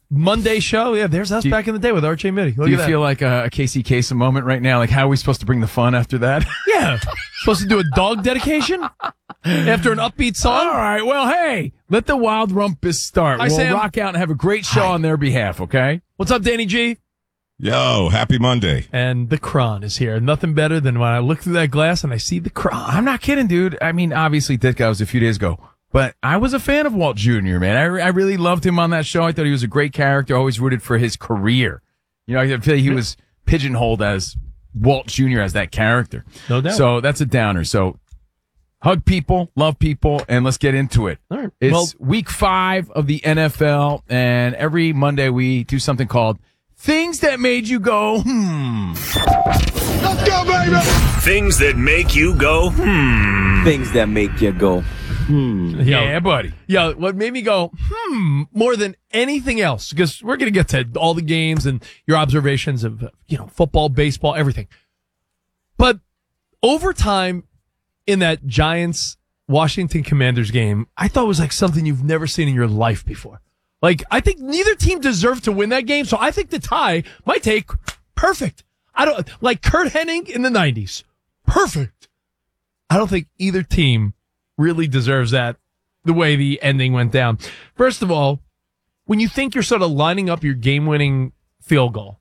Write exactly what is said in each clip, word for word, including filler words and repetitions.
Monday show. Yeah, there's us you, back in the day with Archie and Mitty. Look do you at that. feel like a, a Casey Kasem moment right now? Like, how are we supposed to bring the fun after that? Yeah. Supposed to do a dog dedication after an upbeat song? All right. Well, hey, let the Wild Rumpus start. Hi, we'll Sam. rock out and have a great show Hi. on their behalf, okay? What's up, Danny G? Yo, happy Monday. And the Kron is here. Nothing better than when I look through that glass and I see the Kron. I'm not kidding, dude. I mean, obviously, Ditka was a few days ago, but I was a fan of Walt Junior, man. I, re- I really loved him on that show. I thought he was a great character. Always rooted for his career. You know, I feel like he was pigeonholed as Walt Junior as that character. No doubt. So that's a downer. So hug people, love people, and let's get into it. All right. It's Well- week five of the N F L, and every Monday we do something called Things That Made You Go, Hmm. Let's go, baby! Things that make you go, hmm. Things that make you go, hmm. Yo, Yeah, buddy. Yo, what made me go, hmm, more than anything else, because we're going to get to all the games and your observations of, you know, football, baseball, everything. But overtime in that Giants-Washington Commanders game, I thought was like something you've never seen in your life before. Like, I think neither team deserved to win that game, so I think the tie might take perfect. I don't, like Kurt Hennig in the nineties. Perfect. I don't think either team really deserves that the way the ending went down. First of all, when you think you're sort of lining up your game-winning field goal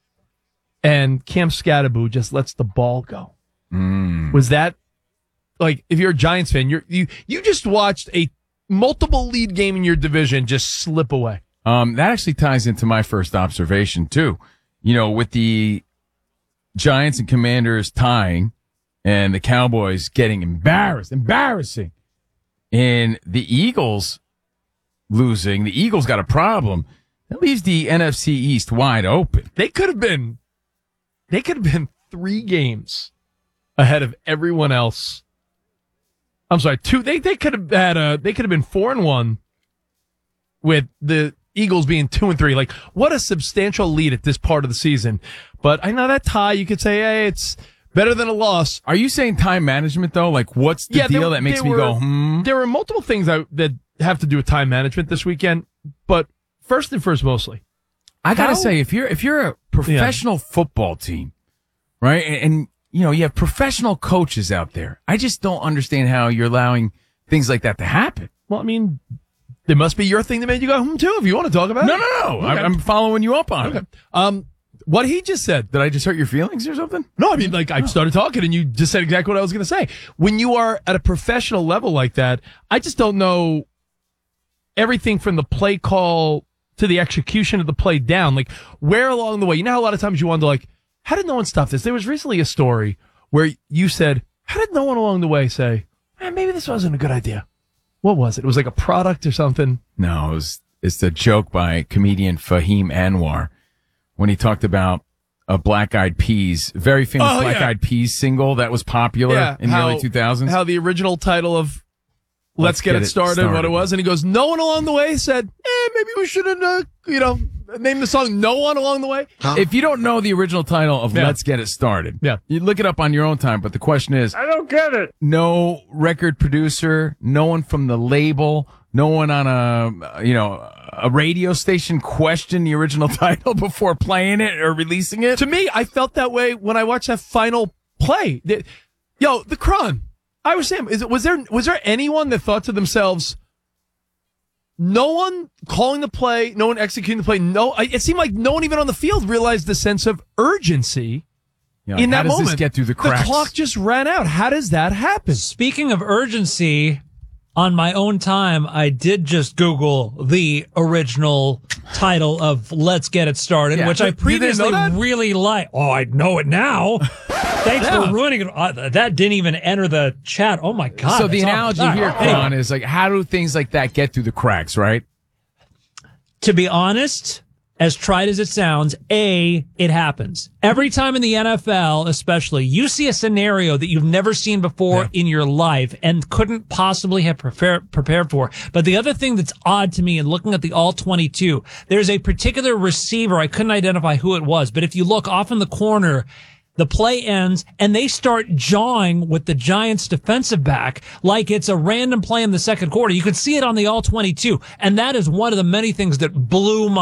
and Cam Scatterbo just lets the ball go, Mm. was that, like, if you're a Giants fan, you're, you you just watched a multiple lead game in your division just slip away. Um, that actually ties into my first observation, too. You know, with the Giants and Commanders tying and the Cowboys getting embarrassed, embarrassing, and the Eagles losing, the Eagles got a problem. That leaves the N F C East wide open. They could have been, they could have been three games ahead of everyone else. I'm sorry, two. They they could have had a. They could have been four and one, with the Eagles being two and three. Like, what a substantial lead at this part of the season. But I know that tie. You could say, hey, it's better than a loss. Are you saying time management, though? Like, what's the Yeah, deal there- that makes there me were- go, hmm? There were multiple things that that have to do with time management this weekend. But first and first, mostly, I gotta How- say, if you're if you're a professional football team, right, and, and you know you have professional coaches out there, I just don't understand how you're allowing things like that to happen. well, I mean, there must be your thing that made you go hmm too. If you want to talk about No, it, no, no. Okay. I'm, I'm following you up on Okay. it. Um, what he just said. Did I just hurt your feelings or something? No, I mean, like, I started talking and you just said exactly what I was going to say. When you are at a professional level like that, I just don't know everything from the play call to the execution of the play down. Like, where along the way, you know how a lot of times you wonder, like, how did no one stop this? There was recently a story where you said, how did no one along the way say, eh, maybe this wasn't a good idea? What was it? It was like a product or something. No, it was, it's the joke by comedian Fahim Anwar when he talked about a Black Eyed Peas, very famous Oh, Black yeah. Eyed Peas single that was popular in the how- early two thousands. How the original title of Let's, Get, It started, what it was. And he goes, no one along the way said, eh, maybe we shouldn't, uh, you know, name the song No One Along the Way. If you don't know the original title of Yeah. Let's Get It Started, Yeah. you look it up on your own time. But the question is, I don't get it. No record producer, no one from the label, no one on a, you know, a radio station questioned the original title before playing it or releasing it. To me, I felt that way when I watched that final play. The- Yo, the Kron. I was saying, is it, was there was there anyone that thought to themselves, no one calling the play, no one executing the play, no, I, it seemed like no one even on the field realized the sense of urgency You know, in how that does moment. this get through the cracks? The clock just ran out. How does that happen? Speaking of urgency, on my own time, I did just Google the original title of Let's Get It Started, Yeah. which I You didn't previously know that? really liked. Oh, I know it now. Thanks Yeah. for ruining it. Uh, that didn't even enter the chat. Oh, my God. So the that's analogy awful. here, Anyway, Kron, is like, how do things like that get through the cracks, right? to be honest, as tried as it sounds, A, it happens. Every time in the N F L, especially, you see a scenario that you've never seen before in your life and couldn't possibly have prepare, prepared for. But the other thing that's odd to me in looking at the all twenty-two, there's a particular receiver, I couldn't identify who it was, but if you look off in the corner, the play ends, and they start jawing with the Giants defensive back like it's a random play in the second quarter. You could see it on the all twenty-two, and that is one of the many things that blew my